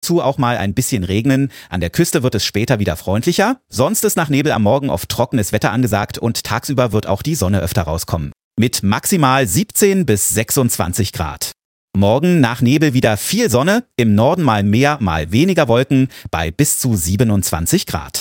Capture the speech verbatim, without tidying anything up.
zu auch mal ein bisschen regnen. An der Küste wird es später wieder freundlicher. Sonst ist nach Nebel am Morgen oft trockenes Wetter angesagt und tagsüber wird auch die Sonne öfter rauskommen. Mit maximal siebzehn bis sechsundzwanzig Grad. Morgen nach Nebel wieder viel Sonne, im Norden mal mehr, mal weniger Wolken bei bis zu siebenundzwanzig Grad.